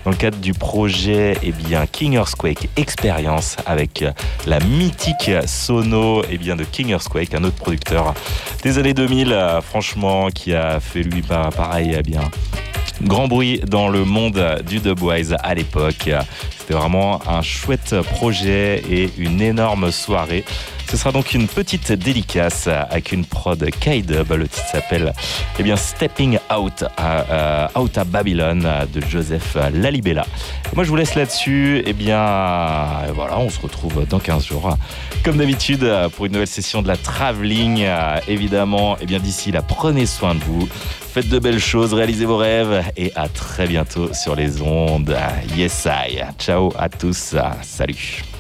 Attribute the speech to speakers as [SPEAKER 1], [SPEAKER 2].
[SPEAKER 1] dans le cadre du projet King Earthquake Experience avec la mythique sono de King Earthquake, un autre producteur des années 2000, franchement, qui a fait lui pareil, grand bruit dans le monde du dubwise à l'époque. C'était vraiment un chouette projet et une énorme soirée. Ce sera donc une petite dédicace avec une prod K-Dub. Le titre s'appelle Stepping Out à Babylone de Joseph Lalibela. Moi, je vous laisse là-dessus. Voilà, on se retrouve dans 15 jours. Comme d'habitude, pour une nouvelle session de la Traveling. Évidemment, d'ici là, prenez soin de vous. Faites de belles choses, réalisez vos rêves et à très bientôt sur les ondes. Yes, I. Ciao à tous. Salut.